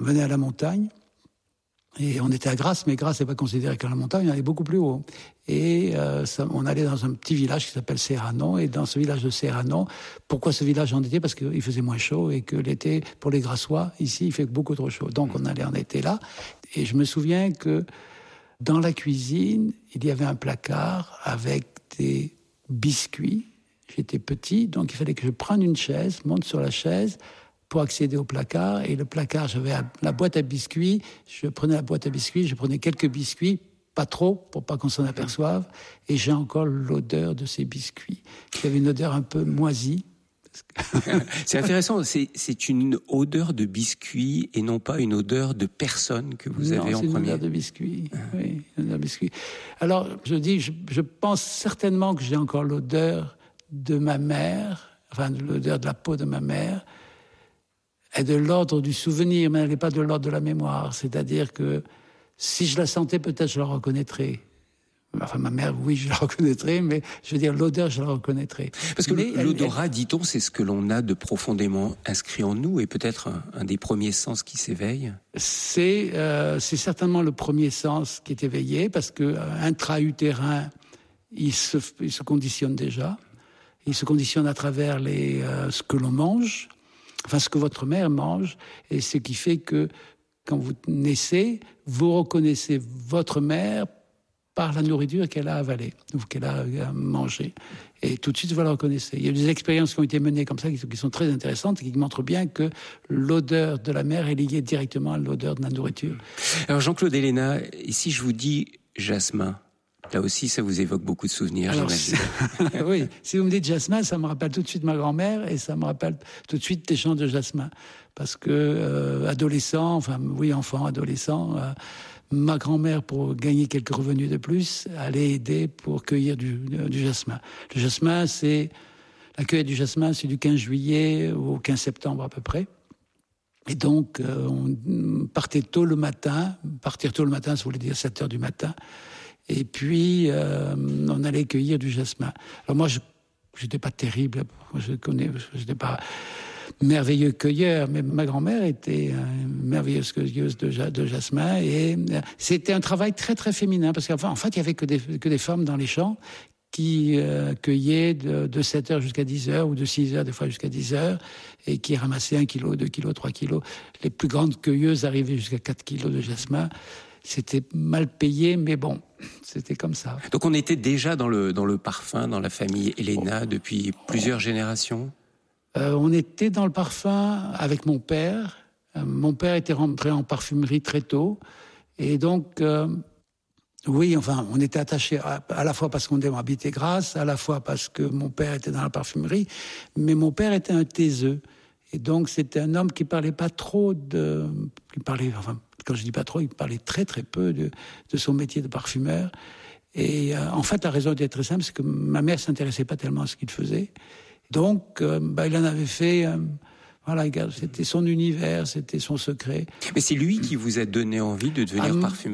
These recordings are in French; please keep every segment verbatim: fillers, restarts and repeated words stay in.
venait à la montagne. Et on était à Grasse, mais Grasse n'est pas considéré comme la montagne, on allait beaucoup plus haut. Et euh, ça, on allait dans un petit village qui s'appelle Serrano. Et dans ce village de Serrano, pourquoi ce village en été? Parce qu'il faisait moins chaud et que l'été, pour les Grassois, ici, il fait beaucoup trop chaud. Donc on allait en été là. Et je me souviens que dans la cuisine, il y avait un placard avec des biscuits. J'étais petit, donc il fallait que je prenne une chaise, monte sur la chaise, pour accéder au placard. Et le placard, j'avais la boîte à biscuits. Je prenais la boîte à biscuits, je prenais quelques biscuits, pas trop, pour pas qu'on s'en aperçoive. Et j'ai encore l'odeur de ces biscuits, qui avait une odeur un peu moisie. C'est intéressant, c'est, c'est une odeur de biscuits et non pas une odeur de personne que vous non, avez en premier. Non, c'est une odeur de biscuits. Ah. Oui, une odeur de biscuits. Alors, je dis, je, je pense certainement que j'ai encore l'odeur de ma mère, enfin, l'odeur de la peau de ma mère, est de l'ordre du souvenir, mais elle n'est pas de l'ordre de la mémoire. C'est-à-dire que si je la sentais, peut-être je la reconnaîtrais. Enfin, ma mère, oui, je la reconnaîtrais, mais je veux dire, l'odeur, je la reconnaîtrais. Parce que mais l'odorat, elle, elle... dit-on, c'est ce que l'on a de profondément inscrit en nous et peut-être un, un des premiers sens qui s'éveille. C'est, euh, c'est certainement le premier sens qui est éveillé, parce que euh, intra-utérin, il se, il se conditionne déjà. Il se conditionne à travers les, euh, ce que l'on mange, enfin ce que votre mère mange, et ce qui fait que quand vous naissez, vous reconnaissez votre mère par la nourriture qu'elle a avalée, ou qu'elle a mangée. Et tout de suite, vous la reconnaissez. Il y a des expériences qui ont été menées comme ça, qui sont très intéressantes, et qui montrent bien que l'odeur de la mère est liée directement à l'odeur de la nourriture. Alors Jean-Claude Héléna, et si je vous dis jasmin, là aussi, ça vous évoque beaucoup de souvenirs, Alors, j'imagine. Oui, si vous me dites jasmin, ça me rappelle tout de suite ma grand-mère et ça me rappelle tout de suite les chants de jasmin. Parce que, euh, adolescent, enfin, oui, enfant, adolescent, euh, ma grand-mère, pour gagner quelques revenus de plus, allait aider pour cueillir du, du jasmin. Le jasmin, c'est, la cueillette du jasmin, c'est du quinze juillet au quinze septembre à peu près. Et donc, euh, on partait tôt le matin, partir tôt le matin, ça voulait dire sept heures du matin. Et puis, euh, on allait cueillir du jasmin. Alors moi, je n'étais pas terrible, je connais, je n'étais pas merveilleux cueilleur, mais ma grand-mère était une merveilleuse cueilleuse de, de jasmin. Et c'était un travail très, très féminin, parce qu'en en fait, il n'y avait que des, que des femmes dans les champs qui euh, cueillaient de, de sept heures jusqu'à dix heures, ou de six heures, des fois jusqu'à dix heures, et qui ramassaient un kilo, deux kilos, trois kilos. Les plus grandes cueilleuses arrivaient jusqu'à quatre kilos de jasmin. C'était mal payé, mais bon, c'était comme ça. Donc on était déjà dans le, dans le parfum, dans la famille Héléna, depuis plusieurs générations ? euh, On était dans le parfum avec mon père. Euh, mon père était rentré en parfumerie très tôt. Et donc, euh, oui, enfin, on était attachés à, à la fois parce qu'on habitait Grasse, à la fois parce que mon père était dans la parfumerie. Mais mon père était un taiseux. Et donc, c'était un homme qui parlait pas trop de... Qui parlait, enfin, quand je dis pas trop, il parlait très très peu de, de son métier de parfumeur. Et euh, en fait, la raison était très simple, c'est que ma mère s'intéressait pas tellement à ce qu'il faisait. Donc, euh, bah, il en avait fait... Euh, voilà, c'était son univers, c'était son secret. Mais c'est lui qui vous a donné envie de devenir ah, parfumeur ?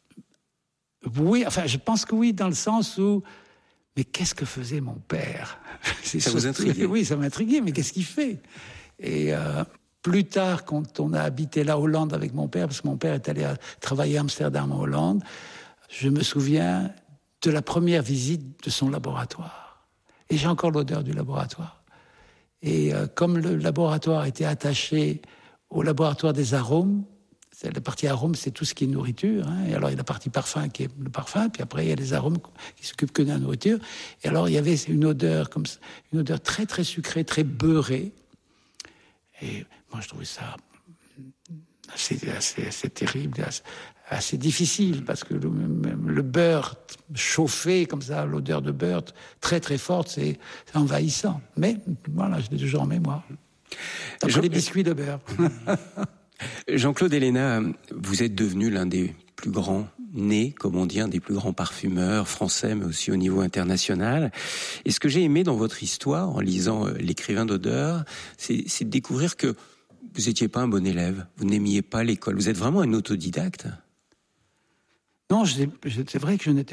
Oui, enfin, je pense que oui, dans le sens où... Mais qu'est-ce que faisait mon père ? C'est ça vous intriguait ? Oui, ça m'intriguait, mais qu'est-ce qu'il fait ? Et euh, plus tard, quand on a habité la Hollande avec mon père, parce que mon père est allé à travailler à Amsterdam en Hollande, je me souviens de la première visite de son laboratoire. Et j'ai encore l'odeur du laboratoire. Et euh, comme le laboratoire était attaché au laboratoire des arômes, c'est la partie arôme, c'est tout ce qui est nourriture. Hein. Et alors, il y a la partie parfum qui est le parfum, puis après, il y a les arômes qui s'occupent que de la nourriture. Et alors, il y avait une odeur comme ça, une odeur très, très sucrée, très beurrée. Et moi, je trouvais ça assez, assez, assez terrible, assez, assez difficile, parce que le, le beurre chauffé, comme ça, l'odeur de beurre très, très forte, c'est, c'est envahissant. Mais voilà, je l'ai toujours en mémoire. Après Jean... les biscuits de beurre. Jean-Claude Héléna, vous êtes devenu l'un des plus grands nés, comme on dit, un des plus grands parfumeurs français, mais aussi au niveau international. Et ce que j'ai aimé dans votre histoire, en lisant euh, L'écrivain d'odeur, c'est, c'est de découvrir que vous n'étiez pas un bon élève, vous n'aimiez pas l'école, vous êtes vraiment un autodidacte. Non, je, c'est vrai que je n'étais